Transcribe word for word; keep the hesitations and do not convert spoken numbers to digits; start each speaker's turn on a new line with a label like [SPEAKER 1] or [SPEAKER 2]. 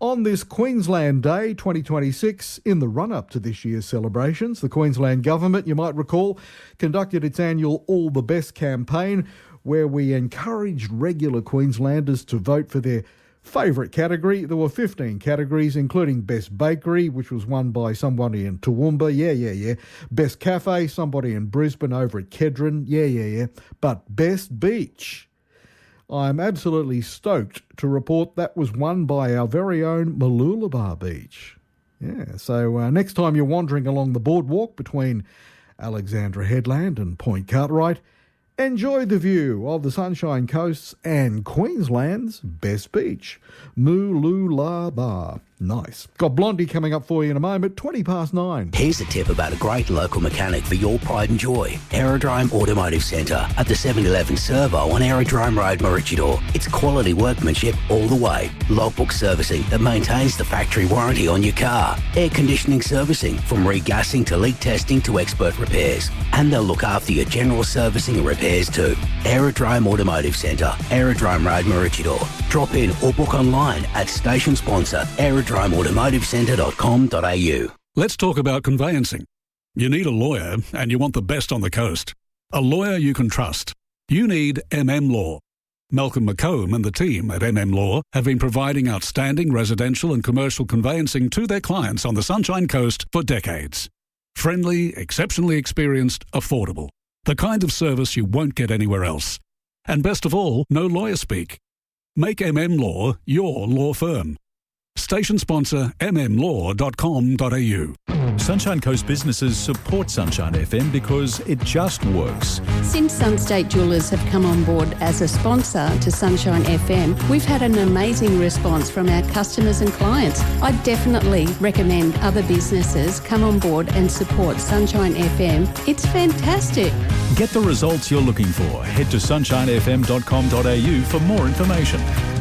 [SPEAKER 1] On this Queensland Day twenty twenty-six, in the run-up to this year's celebrations, the Queensland Government, you might recall, conducted its annual All the Best campaign, where we encouraged regular Queenslanders to vote for their favourite category. There were fifteen categories, including Best Bakery, which was won by somebody in Toowoomba, yeah, yeah, yeah. Best Cafe, somebody in Brisbane over at Kedron, yeah, yeah, yeah. But Best Beach, I'm absolutely stoked to report that was won by our very own Mooloolaba Beach. Yeah, so uh, next time you're wandering along the boardwalk between Alexandra Headland and Point Cartwright, enjoy the view of the Sunshine Coast and Queensland's best beach, Mooloolaba. Nice. Got Blondie coming up for you in a moment, twenty past nine.
[SPEAKER 2] Here's a tip about a great local mechanic for your pride and joy. Aerodrome Automotive Centre at the seven eleven Servo on Aerodrome Road, Maroochydore. It's quality workmanship all the way. Logbook servicing that maintains the factory warranty on your car. Air conditioning servicing from regassing to leak testing to expert repairs. And they'll look after your general servicing and repairs too. Aerodrome Automotive Centre, Aerodrome Road, Maroochydore. Drop in or book online at station sponsor aerodrome automotive centre dot com dot a u.
[SPEAKER 3] Let's talk about conveyancing. You need a lawyer and you want the best on the coast. A lawyer you can trust. You need M M Law. Malcolm McComb and the team at M M Law have been providing outstanding residential and commercial conveyancing to their clients on the Sunshine Coast for decades. Friendly, exceptionally experienced, affordable. The kind of service you won't get anywhere else. And best of all, no lawyer speak. Make M M Law your law firm. Station sponsor m m law dot com dot a u.
[SPEAKER 4] Sunshine Coast businesses support Sunshine F M because it just works.
[SPEAKER 5] Since Sunstate Jewellers have come on board as a sponsor to Sunshine F M, we've had an amazing response from our customers and clients. I definitely recommend other businesses come on board and support Sunshine F M. It's fantastic.
[SPEAKER 4] Get the results you're looking for. Head to sunshine f m dot com dot a u for more information.